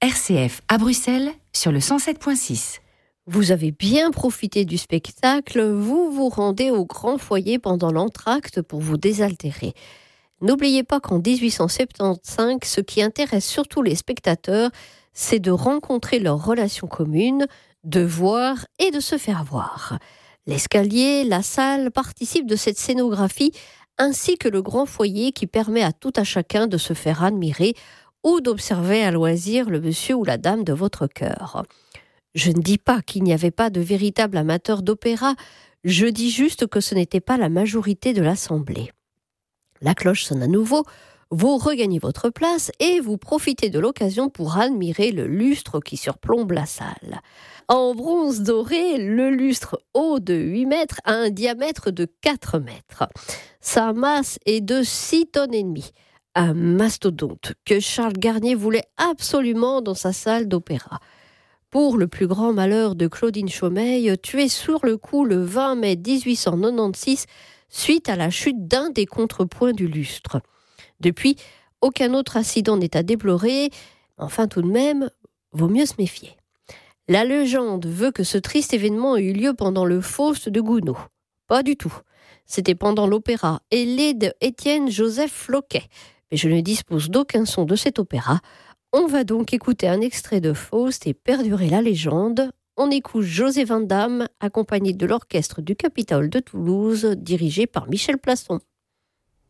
RCF à Bruxelles sur le 107.6. Vous avez bien profité du spectacle, vous vous rendez au grand foyer pendant l'entracte pour vous désaltérer. N'oubliez pas qu'en 1875, ce qui intéresse surtout les spectateurs, c'est de rencontrer leurs relations communes, de voir et de se faire voir. L'escalier, la salle participent de cette scénographie, ainsi que le grand foyer qui permet à tout à chacun de se faire admirer ou d'observer à loisir le monsieur ou la dame de votre cœur. Je ne dis pas qu'il n'y avait pas de véritables amateurs d'opéra, je dis juste que ce n'était pas la majorité de l'assemblée. La cloche sonne à nouveau, vous regagnez votre place et vous profitez de l'occasion pour admirer le lustre qui surplombe la salle. En bronze doré, le lustre haut de 8 mètres a un diamètre de 4 mètres. Sa masse est de 6 tonnes et demie. Un mastodonte que Charles Garnier voulait absolument dans sa salle d'opéra. Pour le plus grand malheur de Claudine Chaumeil, tuée sur le coup le 20 mai 1896 suite à la chute d'un des contrepoints du lustre. Depuis, aucun autre incident n'est à déplorer, enfin tout de même, vaut mieux se méfier. La légende veut que ce triste événement ait eu lieu pendant le Faust de Gounod. Pas du tout. C'était pendant l'opéra Ailée de Étienne-Joseph Floquet. Mais je ne dispose d'aucun son de cet opéra. On va donc écouter un extrait de Faust et perdurer la légende. On écoute José Van Damme, accompagné de l'orchestre du Capitole de Toulouse, dirigé par Michel Plasson.